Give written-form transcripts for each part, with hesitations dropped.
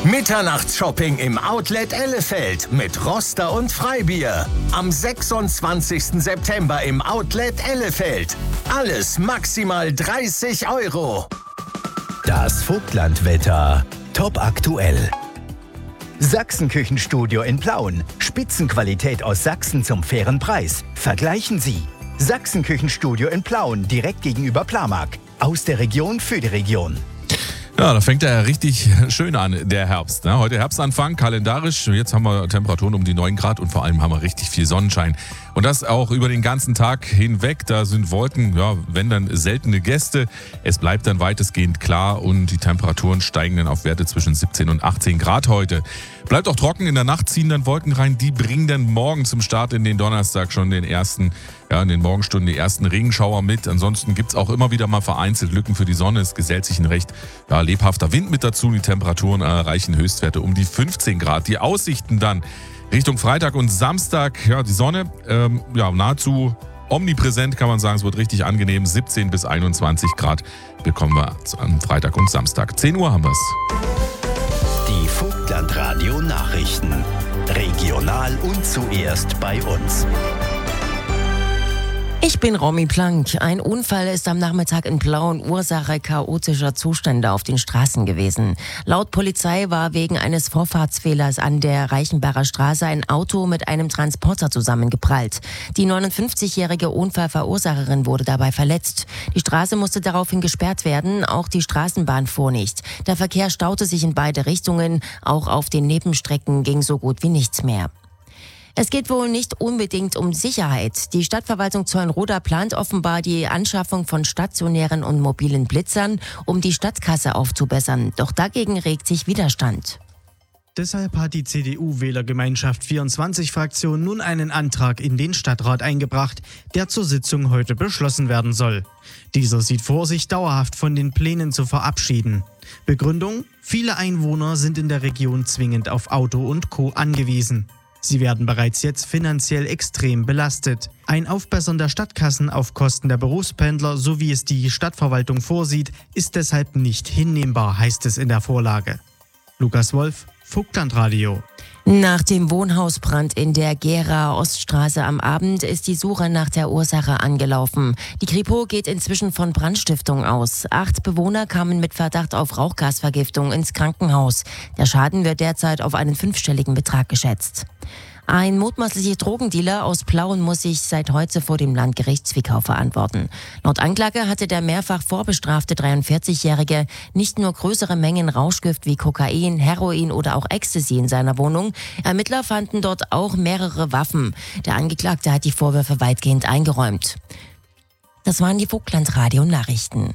Mitternachtsshopping im Outlet Ellefeld mit Roster und Freibier. Am 26. September im Outlet Ellefeld. Alles maximal 30 €. Das Vogtlandwetter. Top aktuell. Sachsenküchenstudio in Plauen. Spitzenqualität aus Sachsen zum fairen Preis. Vergleichen Sie. Sachsenküchenstudio in Plauen, direkt gegenüber Plamark. Aus der Region für die Region. Ja, da fängt er ja richtig schön an, der Herbst. Ne? Heute Herbstanfang, kalendarisch. Jetzt haben wir Temperaturen um die 9 Grad und vor allem haben wir richtig viel Sonnenschein. Und das auch über den ganzen Tag hinweg. Da sind Wolken, ja, wenn dann seltene Gäste. Es bleibt dann weitestgehend klar und die Temperaturen steigen dann auf Werte zwischen 17 und 18 Grad heute. Bleibt auch trocken, in der Nacht ziehen dann Wolken rein. Die bringen dann morgen zum Start in den Donnerstag schon in den Morgenstunden die ersten Regenschauer mit. Ansonsten gibt es auch immer wieder mal vereinzelt Lücken für die Sonne. Es gesellt sich ein recht lebhafter Wind mit dazu. Die Temperaturen erreichen Höchstwerte um die 15 Grad. Die Aussichten dann Richtung Freitag und Samstag, die Sonne nahezu omnipräsent, kann man sagen. Es wird richtig angenehm. 17 bis 21 Grad bekommen wir am Freitag und Samstag. 10 Uhr haben wir es. Die Vogtlandradio Nachrichten. Regional und zuerst bei uns. Ich bin Romy Plank. Ein Unfall ist am Nachmittag in Plauen Ursache chaotischer Zustände auf den Straßen gewesen. Laut Polizei war wegen eines Vorfahrtsfehlers an der Reichenbacher Straße ein Auto mit einem Transporter zusammengeprallt. Die 59-jährige Unfallverursacherin wurde dabei verletzt. Die Straße musste daraufhin gesperrt werden, auch die Straßenbahn fuhr nicht. Der Verkehr staute sich in beide Richtungen, auch auf den Nebenstrecken ging so gut wie nichts mehr. Es geht wohl nicht unbedingt um Sicherheit. Die Stadtverwaltung Zeulenroda plant offenbar die Anschaffung von stationären und mobilen Blitzern, um die Stadtkasse aufzubessern. Doch dagegen regt sich Widerstand. Deshalb hat die CDU-Wählergemeinschaft 24-Fraktion nun einen Antrag in den Stadtrat eingebracht, der zur Sitzung heute beschlossen werden soll. Dieser sieht vor, sich dauerhaft von den Plänen zu verabschieden. Begründung: Viele Einwohner sind in der Region zwingend auf Auto und Co. angewiesen. Sie werden bereits jetzt finanziell extrem belastet. Ein Aufbessern der Stadtkassen auf Kosten der Berufspendler, so wie es die Stadtverwaltung vorsieht, ist deshalb nicht hinnehmbar, heißt es in der Vorlage. Lukas Wolf, Vogtlandradio. Nach dem Wohnhausbrand in der Gera Oststraße am Abend ist die Suche nach der Ursache angelaufen. Die Kripo geht inzwischen von Brandstiftung aus. 8 Bewohner kamen mit Verdacht auf Rauchgasvergiftung ins Krankenhaus. Der Schaden wird derzeit auf einen 5-stelligen Betrag geschätzt. Ein mutmaßlicher Drogendealer aus Plauen muss sich seit heute vor dem Landgericht Zwickau verantworten. Laut Anklage hatte der mehrfach vorbestrafte 43-Jährige nicht nur größere Mengen Rauschgift wie Kokain, Heroin oder auch Ecstasy in seiner Wohnung. Ermittler fanden dort auch mehrere Waffen. Der Angeklagte hat die Vorwürfe weitgehend eingeräumt. Das waren die Vogtlandradio-Nachrichten.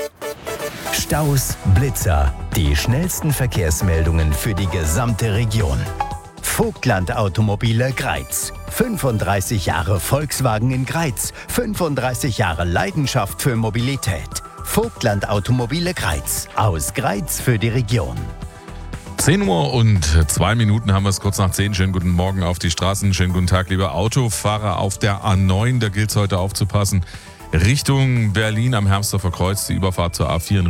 Staus, Blitzer. Die schnellsten Verkehrsmeldungen für die gesamte Region. Vogtland Automobile Greiz. 35 Jahre Volkswagen in Greiz. 35 Jahre Leidenschaft für Mobilität. Vogtland Automobile Greiz. Aus Greiz für die Region. 10 Uhr und 2 Minuten haben wir es, kurz nach 10. Schönen guten Morgen auf die Straßen. Schönen guten Tag, liebe Autofahrer auf der A9. Da gilt es heute aufzupassen. Richtung Berlin am Hermsdorfer Kreuz, die Überfahrt zur A4 in